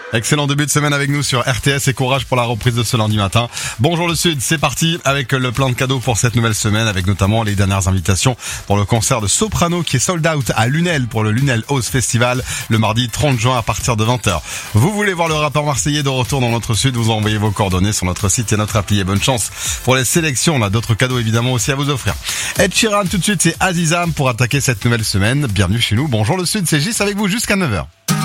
Excellent début de semaine avec nous sur RTS et courage pour la reprise de ce lundi matin. Bonjour le Sud, c'est parti avec le plein de cadeaux pour cette nouvelle semaine avec notamment les dernières invitations pour le concert de Soprano qui est sold out à Lunel pour le Lunel House Festival le mardi 30 juin à partir de 20h. Vous voulez voir le rappeur marseillais de retour dans notre Sud, vous envoyez vos coordonnées sur notre site et notre appli et bonne chance pour les sélections. On a d'autres cadeaux évidemment aussi à vous offrir. Ed Sheeran tout de suite, c'est Azizam pour attaquer cette nouvelle semaine. Bienvenue chez nous. Bonjour le Sud, c'est Gis avec vous jusqu'à 9h.